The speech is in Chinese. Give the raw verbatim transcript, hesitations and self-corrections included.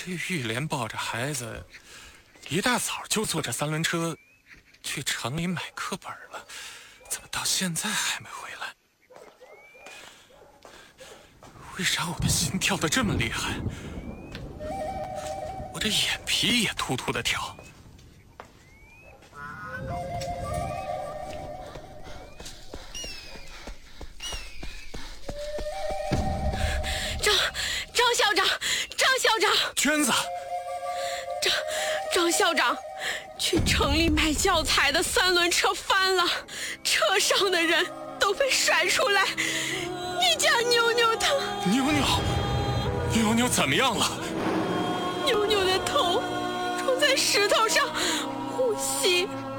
这玉莲抱着孩子，一大早就坐着三轮车去城里买课本了，怎么到现在还没回来？为啥我的心跳得这么厉害？我这眼皮也突突的跳。 张张校长，张校长， 娟子， 张张校长，去城里买教材的三轮车翻了，车上的人都被甩出来。你家妞妞她， 妞妞，妞妞怎么样了？ 妞妞的头撞在石头上，呼吸